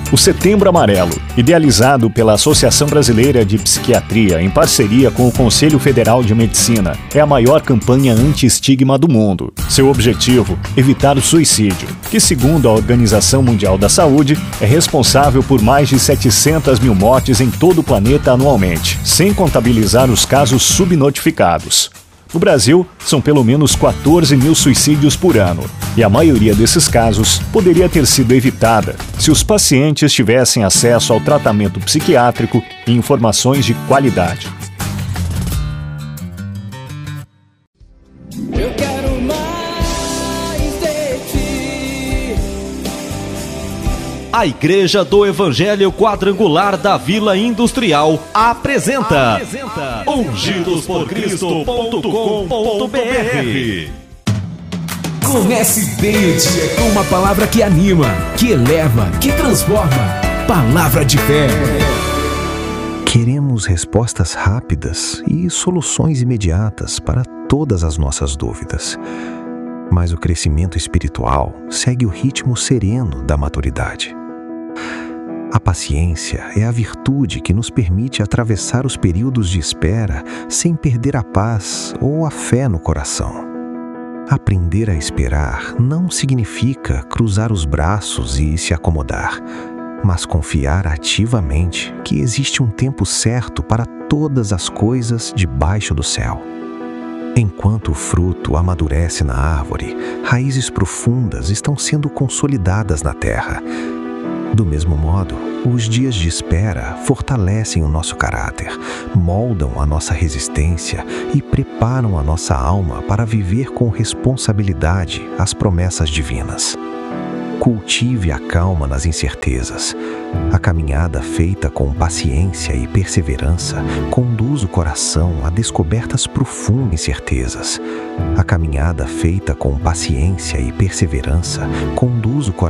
O Setembro Amarelo, idealizado pela Associação Brasileira de Psiquiatria em parceria com o Conselho Federal de Medicina, é a maior campanha anti-estigma do mundo. Seu objetivo, evitar o suicídio, que segundo a Organização Mundial da Saúde, é responsável por mais de 700 mil mortes em todo o planeta anualmente, sem contabilizar os casos subnotificados. No Brasil, são pelo menos 14 mil suicídios por ano, e a maioria desses casos poderia ter sido evitada se os pacientes tivessem acesso ao tratamento psiquiátrico e informações de qualidade. Eu quero mais de ti. A Igreja do Evangelho Quadrangular da Vila Industrial apresenta ungidosporcristo.com.br. Comece bem o dia com uma palavra que anima, que eleva, que transforma. Palavra de fé. Queremos respostas rápidas e soluções imediatas para todas as nossas dúvidas. Mas o crescimento espiritual segue o ritmo sereno da maturidade. A paciência é a virtude que nos permite atravessar os períodos de espera sem perder a paz ou a fé no coração. Aprender a esperar não significa cruzar os braços e se acomodar, mas confiar ativamente que existe um tempo certo para todas as coisas debaixo do céu. Enquanto o fruto amadurece na árvore, raízes profundas estão sendo consolidadas na terra. Do mesmo modo, os dias de espera fortalecem o nosso caráter, moldam a nossa resistência e preparam a nossa alma para viver com responsabilidade as promessas divinas. Cultive a calma nas incertezas. A caminhada feita com paciência e perseverança conduz o coração a descobertas profundas incertezas. A caminhada feita com paciência e perseverança conduz o coração